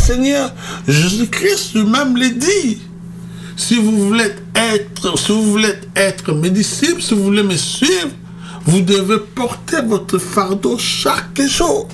Seigneur Jésus-Christ lui-même l'a dit. Si vous voulez être mes disciples, si vous voulez me suivre, vous devez porter votre fardeau chaque jour.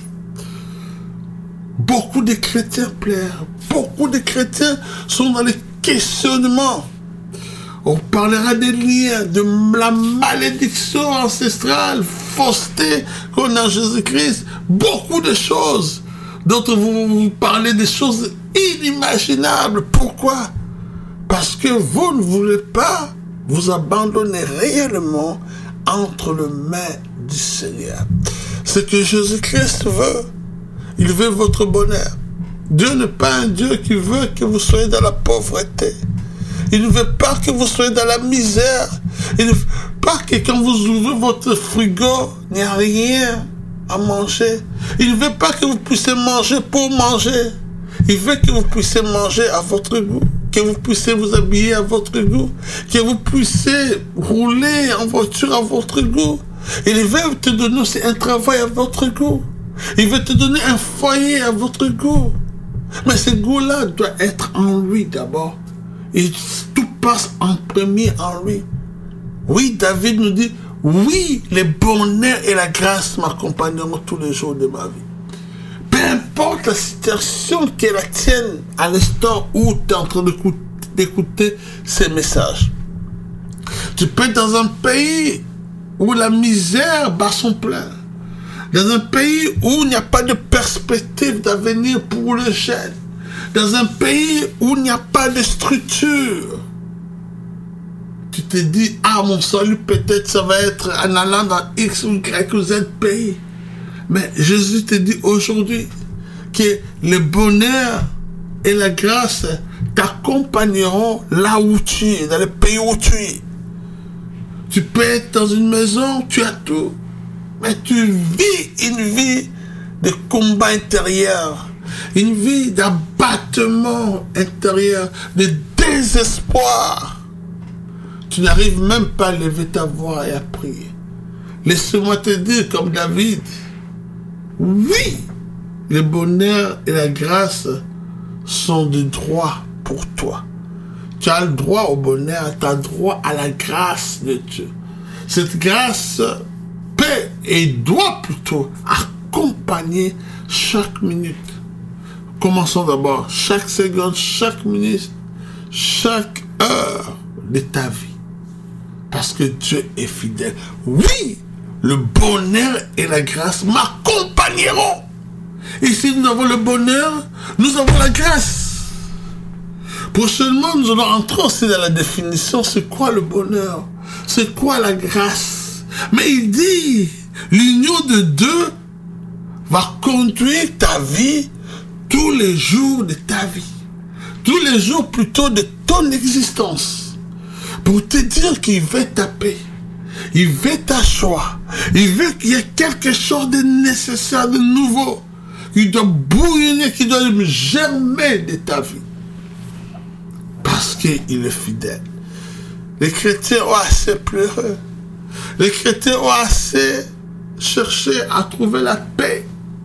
Beaucoup de chrétiens pleurent. Beaucoup de chrétiens sont dans les questionnements. On parlera des liens, de la malédiction ancestrale, fausseté qu'on a en Jésus-Christ. Beaucoup de choses. D'autres vous parlez des choses inimaginables. Pourquoi? Parce que vous ne voulez pas vous abandonner réellement entre les mains du Seigneur. Ce que Jésus-Christ veut, il veut votre bonheur. Dieu n'est pas un Dieu qui veut que vous soyez dans la pauvreté. Il ne veut pas que vous soyez dans la misère. Il ne veut pas que quand vous ouvrez votre frigo, il n'y a rien à manger. Il ne veut pas que vous puissiez manger pour manger. Il veut que vous puissiez manger à votre goût, que vous puissiez vous habiller à votre goût, que vous puissiez rouler en voiture à votre goût. Il veut te donner aussi un travail à votre goût. Il veut te donner un foyer à votre goût. Mais ce goût-là doit être en lui d'abord. Et tout passe en premier en lui. Oui, David nous dit, oui, les bonheurs et la grâce m'accompagneront tous les jours de ma vie. Peu importe la situation qui est la tienne à l'instant où tu es en train d'écouter ces messages. Tu peux être dans un pays où la misère bat son plein. Dans un pays où il n'y a pas de perspective d'avenir pour les jeunes. Dans un pays où il n'y a pas de structure. Tu te dis, ah, mon salut, peut-être ça va être en allant dans X ou Y ou Z pays. Mais Jésus te dit aujourd'hui que le bonheur et la grâce t'accompagneront là où tu es, dans le pays où tu es. Tu peux être dans une maison, tu as tout. Mais tu vis une vie de combat intérieur. Une vie d'abattement intérieur, de désespoir. Tu n'arrives même pas à lever ta voix et à prier. Laisse-moi te dire comme David, oui, le bonheur et la grâce sont de droit pour toi. Tu as le droit au bonheur, tu as le droit à la grâce de Dieu. Cette grâce peut et doit plutôt accompagner chaque minute. Commençons d'abord chaque seconde, chaque minute, chaque heure de ta vie. Parce que Dieu est fidèle. Oui, le bonheur et la grâce m'accompagneront. Et si nous avons le bonheur, nous avons la grâce. Prochainement, nous allons entrer aussi dans la définition. C'est quoi le bonheur? C'est quoi la grâce? Mais il dit, l'union de deux va conduire ta vie tous les jours de ta vie. Tous les jours plutôt de ton existence. Pour te dire qu'il veut ta paix. Il veut ta joie. Il veut qu'il y ait quelque chose de nécessaire, de nouveau. Qui doit bouillonner, qui doit germer de ta vie. Parce qu'il est fidèle. Les chrétiens ont assez pleuré. Les chrétiens ont assez cherché à trouver la paix.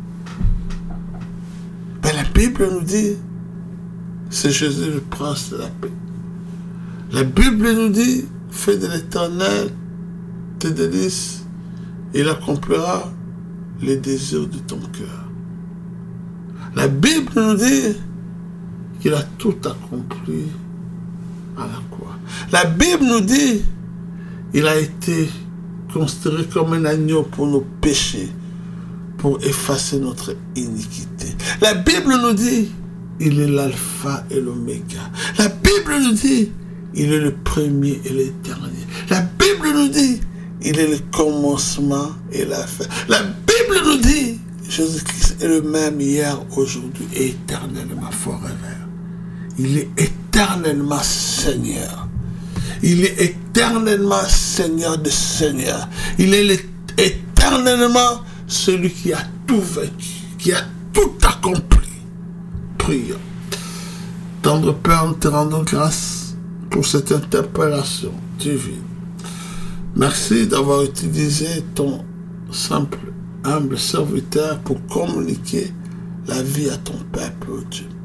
Mais la Bible nous dit, c'est Jésus le prince de la paix. La Bible nous dit, fais de l'Éternel tes délices, il accomplira les désirs de ton cœur. La Bible nous dit qu'il a tout accompli à la croix. La Bible nous dit qu'il a été considéré comme un agneau pour nos péchés, pour effacer notre iniquité. La Bible nous dit il est l'alpha et l'oméga. La Bible nous dit il est le premier et le dernier. La Bible nous dit il est le commencement et la fin. La Bible nous dit Jésus-Christ est le même hier, aujourd'hui et éternellement forever. Il est éternellement Seigneur. Il est éternellement Seigneur de Seigneur. Il est éternellement celui qui a tout vaincu, qui a tout accompli. Prions. Tendre Père, nous te rendons grâce pour cette interpellation divine. Merci d'avoir utilisé ton simple, humble serviteur pour communiquer la vie à ton peuple, Dieu.